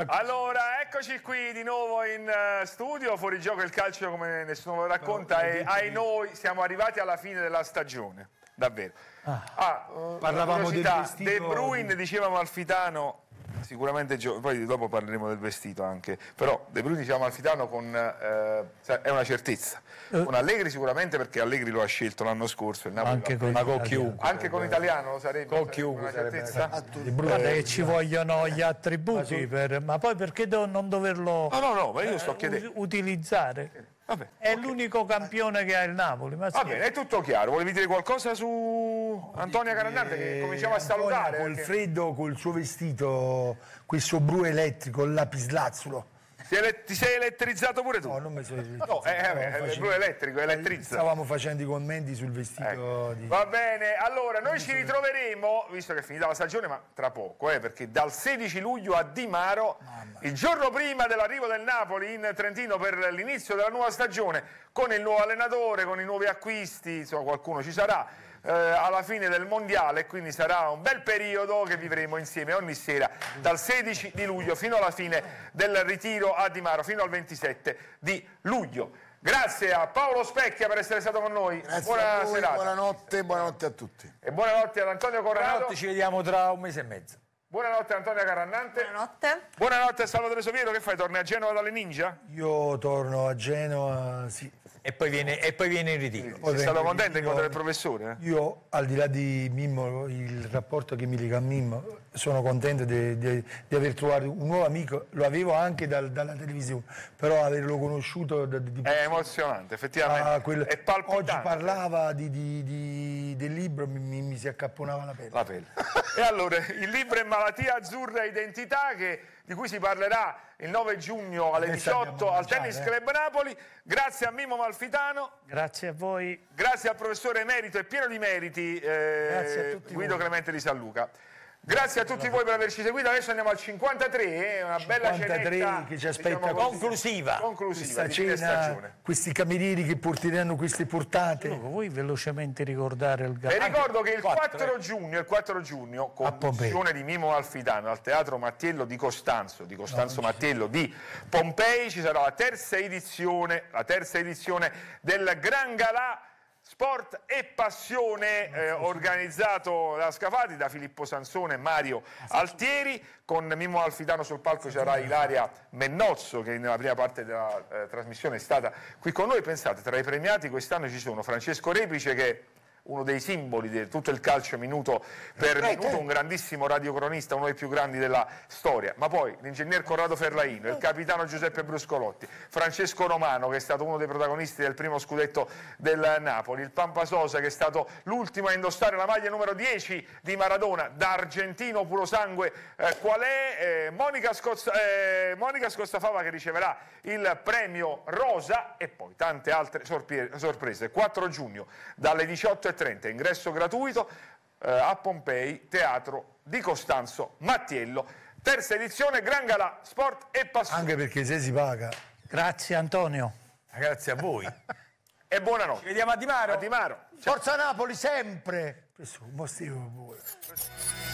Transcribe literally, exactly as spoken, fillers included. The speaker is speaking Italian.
Allora, eccoci qui di nuovo in uh, studio, fuori gioco il calcio come nessuno lo racconta e ai noi siamo arrivati alla fine della stagione, davvero. Ah, ah uh, parlavamo del vestito. De Bruyne, diceva Amalfitano, sicuramente, poi dopo parleremo del vestito anche, però De Bruyne diceva Amalfitano con, eh, è una certezza, con Allegri sicuramente perché Allegri lo ha scelto l'anno scorso, il Napoli anche, con, con chiunque, anche con Italiano lo sarebbe, con chiunque una certezza. Guarda che ci vogliono gli attributi, per, ma poi perché do, non doverlo no, no, no, ma io sto chiedendo. utilizzare? Vabbè, è okay. L'unico campione che ha il Napoli. Ma va bene, è tutto chiaro. Volevi dire qualcosa su Antonia Carannante che cominciamo a salutare? Col perché... freddo, col suo vestito, questo blu elettrico, il lapislazzulo. Ti sei elettrizzato pure tu? No, non mi sono elettrizzato. No, eh, vabbè, il blu elettrico, elettrizza. Stavamo facendo i commenti sul vestito. Ecco. Di... Va bene, allora noi ci ritroveremo, visto che è finita la stagione, ma tra poco, eh, perché dal sedici luglio a Di Maro, Mamma. il giorno prima dell'arrivo del Napoli in Trentino per l'inizio della nuova stagione, con il nuovo allenatore, con i nuovi acquisti, insomma qualcuno ci sarà. Eh, alla fine del mondiale, quindi sarà un bel periodo che vivremo insieme ogni sera dal sedici di luglio fino alla fine del ritiro a Di Maro, fino al ventisette di luglio. Grazie a Paolo Specchia per essere stato con noi. Grazie buona a voi, serata. buonanotte, buonanotte a tutti. E buonanotte ad Antonio Corrado. Buonanotte, ci vediamo tra un mese e mezzo. Buonanotte a Antonia Carannante. Buonanotte. Buonanotte a Salvatore Soviero, che fai? Torni a Genova dalle Ninja? Io torno a Genova, sì. E poi viene, e poi viene in ritiro. Sei stato contento di incontrare il professore? Eh? Io, al di là di Mimmo, il rapporto che mi lega a Mimmo, sono contento di, di, di aver trovato un nuovo amico. Lo avevo anche dal, dalla televisione, però averlo conosciuto... Di, di è emozionante, effettivamente. Ah, quel, è palpitante. Oggi parlava di, di, di, del libro, mi, mi, mi si accapponava la pelle. La pelle. E allora, il libro è Malattia Azzurra Identità, che... di cui si parlerà il nove giugno alle diciotto al Tennis Club Napoli. Grazie a Mimmo Amalfitano. Grazie a voi. Grazie al professore emerito e pieno di meriti eh, Guido voi. Clemente di San Luca. Grazie a tutti voi per averci seguito. Adesso andiamo al cinquantatré, eh, una bella cenetta che ci aspetta, diciamo, conclusiva. Conclusiva di cena, stagione. Questi camerieri che porteranno queste portate. No, vuoi velocemente ricordare il gatto? E ricordo che il quattro giugno, il quattro giugno, conduzione di Mimmo Amalfitano al Teatro Mattiello di Costanzo, di Costanzo no, Mattiello di Pompei, ci sarà la terza edizione, la terza edizione del Gran Galà Sport e Passione, eh, organizzato da Scafati, da Filippo Sansone e Mario Altieri. Con Mimmo Amalfitano sul palco ci sarà Ilaria Mennozzo, che nella prima parte della eh, trasmissione è stata qui con noi. Pensate, tra i premiati quest'anno ci sono Francesco Repice, che uno dei simboli di tutto il calcio minuto per minuto, un grandissimo radiocronista, uno dei più grandi della storia, ma poi l'ingegner Corrado Ferlaino, il capitano Giuseppe Bruscolotti, Francesco Romano, che è stato uno dei protagonisti del primo scudetto del Napoli, il Pampa Sosa, che è stato l'ultimo a indossare la maglia numero dieci di Maradona, da argentino puro sangue eh, qual è, eh, Monica, Scozza, eh, Monica Scostafava, che riceverà il premio Rosa, e poi tante altre sorprese. quattro giugno dalle diciotto e trenta, ingresso gratuito eh, a Pompei, Teatro di Costanzo Mattiello, terza edizione Gran Galà Sport e Passione. Anche perché se si paga. Grazie Antonio. Grazie a voi. E buonanotte. Ci vediamo a Di Maro. A Di Maro. Forza Napoli sempre. Questo è un motivo pure.